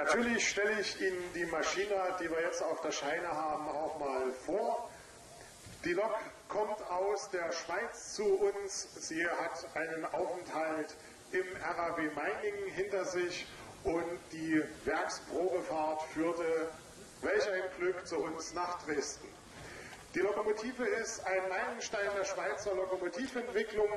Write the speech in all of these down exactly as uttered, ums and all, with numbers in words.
Natürlich stelle ich Ihnen die Maschine, die wir jetzt auf der Scheine haben, auch mal vor. Die Lok kommt aus der Schweiz zu uns. Sie hat einen Aufenthalt im R A W Meiningen hinter sich und die Werksprobefahrt führte, welch ein Glück, zu uns nach Dresden. Die Lokomotive ist ein Meilenstein der Schweizer Lokomotiventwicklung.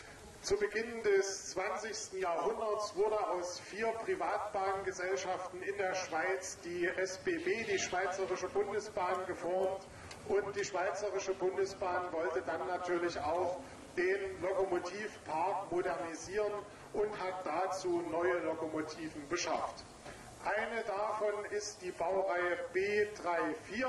Zu Beginn des zwanzigsten Jahrhunderts wurde aus vier Privatbahngesellschaften in der Schweiz die S B B, die Schweizerische Bundesbahn, geformt. Und die Schweizerische Bundesbahn wollte dann natürlich auch den Lokomotivpark modernisieren und hat dazu neue Lokomotiven beschafft. Eine davon ist die Baureihe B vierunddreißig,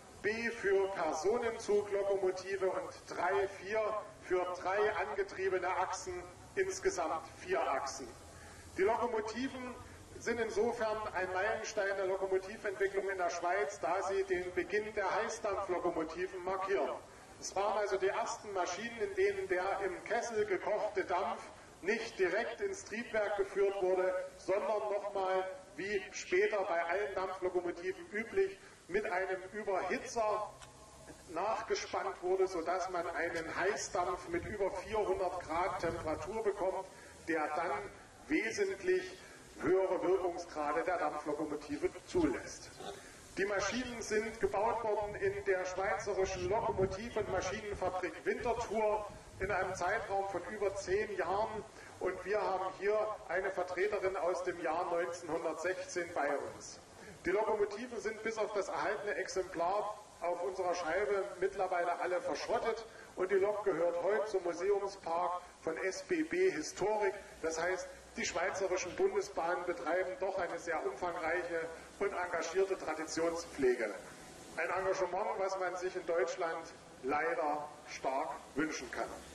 B für Personenzuglokomotive und drei vier für drei angetriebene Achsen, insgesamt vier Achsen. Die Lokomotiven sind insofern ein Meilenstein der Lokomotiventwicklung in der Schweiz, da sie den Beginn der Heißdampflokomotiven markieren. Es waren also die ersten Maschinen, in denen der im Kessel gekochte Dampf nicht direkt ins Triebwerk geführt wurde, sondern nochmal, wie später bei allen Dampflokomotiven üblich, mit einem Überhitzer nachgespannt wurde, sodass man einen Heißdampf mit über vierhundert Grad Temperatur bekommt, der dann wesentlich höhere Wirkungsgrade der Dampflokomotive zulässt. Die Maschinen sind gebaut worden in der Schweizerischen Lokomotiv- und Maschinenfabrik Winterthur in einem Zeitraum von über zehn Jahren, und wir haben hier eine Vertreterin aus dem Jahr neunzehnhundertsechzehn bei uns. Die Lokomotiven sind bis auf das erhaltene Exemplar auf unserer Scheibe mittlerweile alle verschrottet und die Lok gehört heute zum Museumspark von S B B Historik. Das heißt, die Schweizerischen Bundesbahnen betreiben doch eine sehr umfangreiche und engagierte Traditionspflege. Ein Engagement, was man sich in Deutschland leider stark wünschen kann.